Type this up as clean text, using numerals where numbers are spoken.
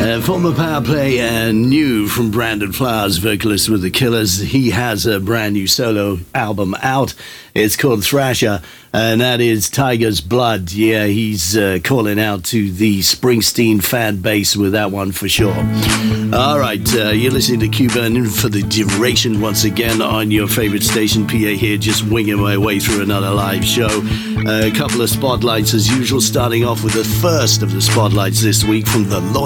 Former Power Play and new from Brandon Flowers, vocalist with The Killers. He has a brand new solo album out. It's called Thrasher, and that is Tiger's Blood. Yeah, he's calling out to the Springsteen fan base with that one for sure. All right, you're listening to Q-Burn for the duration once again on your favorite station. PA here, just winging my way through another live show. A couple of spotlights as usual, starting off with the first of the spotlights this week from the